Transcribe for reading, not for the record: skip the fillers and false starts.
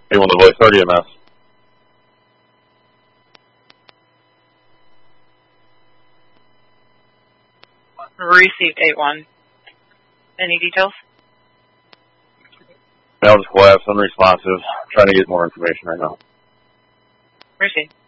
A1 to voice, RDMS. Received 8-1. Any details? Mail just collapsed, unresponsive. Trying to get more information right now. Received.